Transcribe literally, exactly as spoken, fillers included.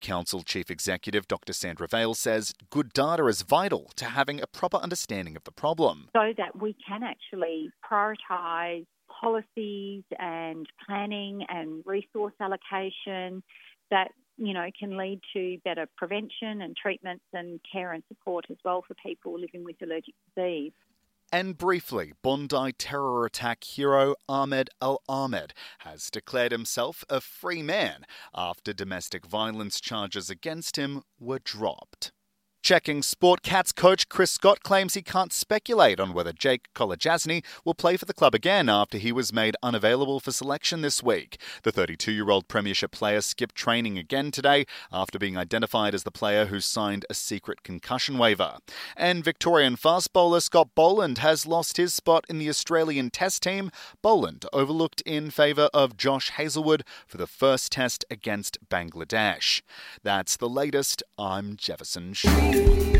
Council Chief Executive Doctor Sandra Vale says good data is vital to having a proper understanding of the problem. So that we can actually prioritise policies and planning and resource allocation that, you know, can lead to better prevention and treatments and care and support as well for people living with allergic disease. And briefly, Bondi terror attack hero Ahmed Al-Ahmed has declared himself a free man after domestic violence charges against him were dropped. Checking Sport Cats coach Chris Scott claims he can't speculate on whether Jake Kolodjasny will play for the club again after he was made unavailable for selection this week. The thirty-two-year-old Premiership player skipped training again today after being identified as the player who signed a secret concussion waiver. And Victorian fast bowler Scott Boland has lost his spot in the Australian Test team. Boland overlooked in favour of Josh Hazlewood for the first test against Bangladesh. That's the latest. I'm Jefferson Shaw.